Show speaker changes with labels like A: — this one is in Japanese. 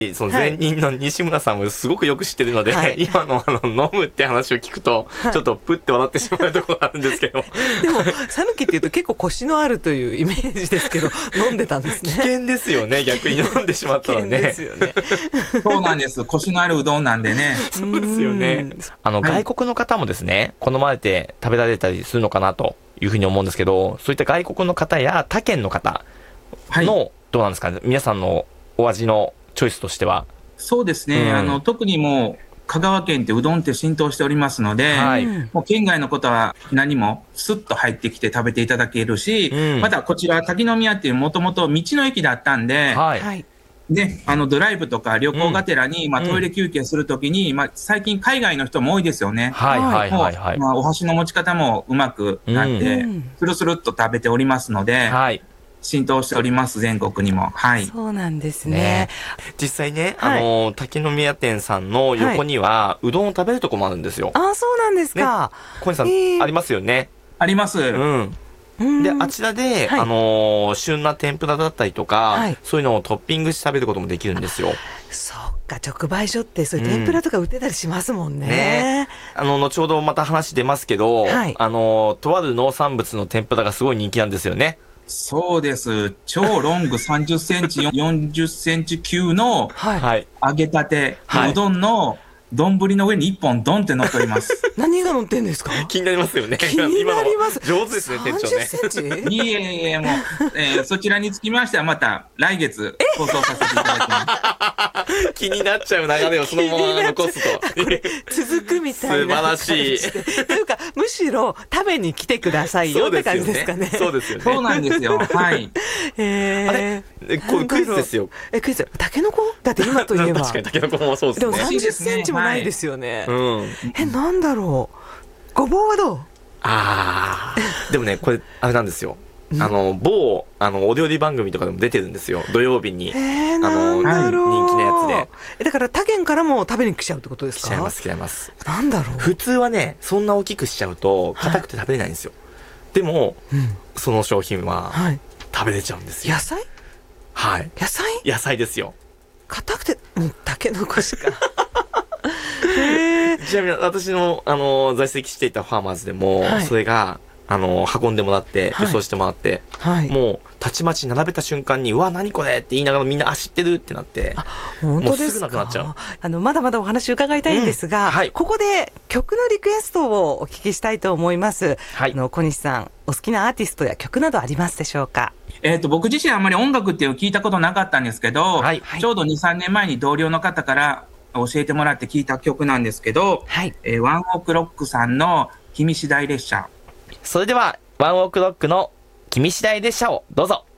A: その前任の西村さんもすごくよく知ってるので、今の飲むって話を聞くと、ちょっとプッて笑ってしまうところがあるんですけど。
B: でも、讃岐っていうと結構コシのあるというイメージですけど、飲んでたんですね。
A: 危険ですよね、逆に飲んでしまったらね。
B: 危険ですよね。
C: そうなんです。コシのあるうどんなんでね。
A: そうですよね。外国の方もですね、好まれて食べられたりするのかなというふうに思うんですけど、そういった外国の方や他県の方の、どうなんですかね、皆さんのお味のチョイスとしては。
C: そうですね。特にもう、香川県ってうどんって浸透しておりますので、もう県外のことは何もスッと入ってきて食べていただけるし、またこちら滝宮っていうもともと道の駅だったんで、で、ドライブとか旅行がてらに、トイレ休憩するときに、最近海外の人も多いですよね。お箸の持ち方もうまくなって、スルスルっと食べておりますので、浸透しております、全国にも。
B: そうなんですね。
A: 実際ね、滝宮店さんの横には、うどんを食べるとこもあるんですよ。
B: あ、そうなんですか。
A: 小西さん、ありますよね。
C: あります。
A: で、あちらで、旬な天ぷらだったりとか、そういうのをトッピングして食べることもできるんですよ。
B: そっか、直売所ってそういう天ぷらとか売ってたりしますもんね。
A: 後ほどまた話出ますけど、とある農産物の天ぷらがすごい人気なんですよね。
C: そうです。超ロング30センチ、40センチ級の揚げたて、うどんの丼の上に1本ドンって乗っております。
B: 何が乗ってんですか？
A: 気になりますよね。
B: 気になります。
A: 上手ですね、店長ね。
B: 30センチ？
C: いえいえ、もう、そちらにつきましてはまた来月放送させていただきます。
A: 気になっちゃう流れをそのまま残すと。
B: 続くみたいな。
A: 素晴らしい。
B: というか、むしろ食べに来てくださいよって感じですかね。
A: そうですよね。
C: そうなんですよ。はい。
A: あれこれクイズですよ。
B: クイズ。タケノコ？だって今といえば。
A: 確かにタケノコもそうですね。
B: でも30センチもないですよね。なんだろう。ごぼうはどう？
A: でもね、これ、あれなんですよ。某、お料理番組とかでも出てるんですよ。土曜日に。
B: なんだろう。
A: 人気のやつで。
B: だから他県からも食べに来ちゃうってことですか？
A: 来ちゃいます。
B: なんだろう。
A: 普通はね、そんな大きくしちゃうと、硬くて食べれないんですよ。でも、その商品は、食べれちゃうんですよ。
B: 野菜？
A: 野菜ですよ。
B: 硬くて、タケノコしか。
A: ちなみに私の、在籍していたファーマーズでも、それが、運んでもらって、輸送してもらって、もう、たちまち並べた瞬間に、うわ、何これって言いながらみんな、知ってるってなって、
B: 本当ですか？
A: もうすぐなくなっちゃう。
B: まだまだお話伺いたいんですが、ここで曲のリクエストをお聞きしたいと思います。小西さん、お好きなアーティストや曲などありますでしょうか？
C: 僕自身あんまり音楽っていう聞いたことなかったんですけど、ちょうど2、3年前に同僚の方から教えてもらって聞いた曲なんですけど、ワンオクロックさんの君次第列車。
A: それでは、ワンオクロックの君次第列車をどうぞ。